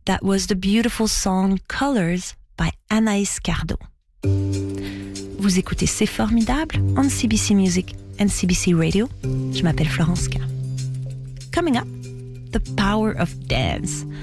That was the beautiful song Colors by Anaïs Cardo. Vous écoutez C'est Formidable on CBC Music and CBC Radio. Je m'appelle Florence K. Coming up, the power of dance.